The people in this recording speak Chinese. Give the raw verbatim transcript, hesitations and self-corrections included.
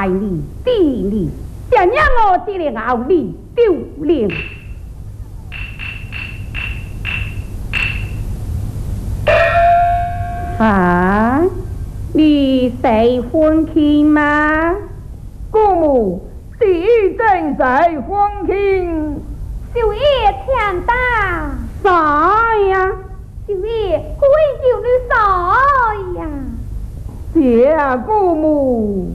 爱你地你，怎样我只能熬你丢脸？啊，你谁婚庆吗？ 姑母，第一正在婚庆。 少爷听到啥呀？ 少爷贵就你啥呀？ 谢姑母。